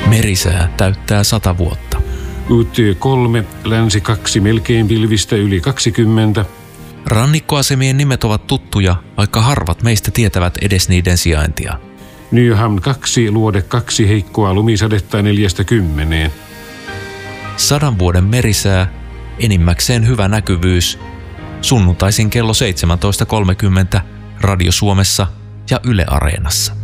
Merisää täyttää 100 vuotta. UT3, länsi 2, melkein pilvistä yli 20. Rannikkoasemien nimet ovat tuttuja, vaikka harvat meistä tietävät edes niiden sijaintia. Nyhamn 2, luode 2, heikkoa lumisadetta 4–10. 100 vuoden merisää, enimmäkseen hyvä näkyvyys. Sunnuntaisin kello 17.30 Radio Suomessa ja Yle Areenassa.